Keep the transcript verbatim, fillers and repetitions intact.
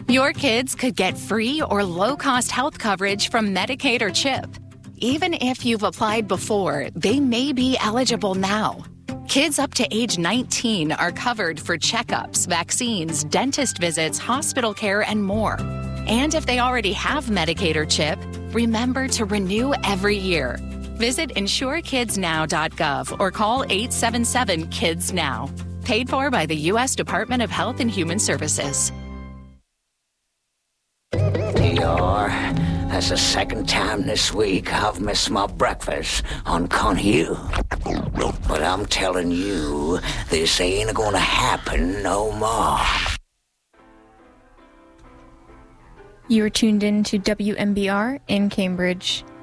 Your kids could get free or low-cost health coverage from Medicaid or CHIP. Even if you've applied before, they may be eligible now. Kids up to age nineteen are covered for checkups, vaccines, dentist visits, hospital care, and more. And if they already have Medicaid or CHIP, remember to renew every year. Visit insure kids now dot gov or call eight seven seven kids now. Paid for by the U S Department of Health and Human Services. D R, that's the second time this week I've missed my breakfast on Conhue. But I'm telling you, this ain't gonna happen no more. You are tuned in to W M B R in Cambridge.